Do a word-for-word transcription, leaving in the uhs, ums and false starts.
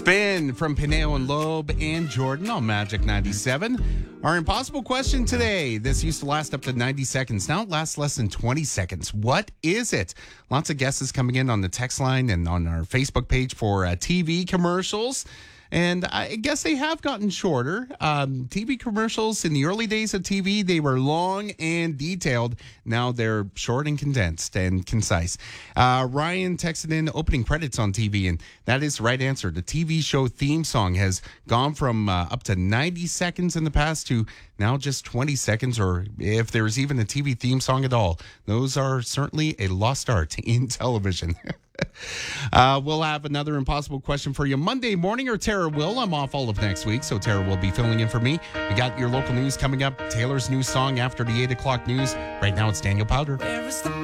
Ben from Pineo and Loeb and Jordan on Magic ninety-seven. Our impossible question today. This used to last up to ninety seconds. Now it lasts less than twenty seconds. What is it? Lots of guesses coming in on the text line and on our Facebook page for uh, T V commercials. And I guess they have gotten shorter. Um, T V commercials in the early days of T V, they were long and detailed. Now they're short and condensed and concise. Uh, Ryan texted in opening credits on T V, and that is the right answer. The T V show theme song has gone from uh, up to ninety seconds in the past to now just twenty seconds, or if there's even a T V theme song at all. Those are certainly a lost art in television. Uh, we'll have another impossible question for you Monday morning, or Tara will. I'm off all of next week, so Tara will be filling in for me. We got your local news coming up. Taylor's new song after the eight o'clock news. Right now, it's Daniel Powder.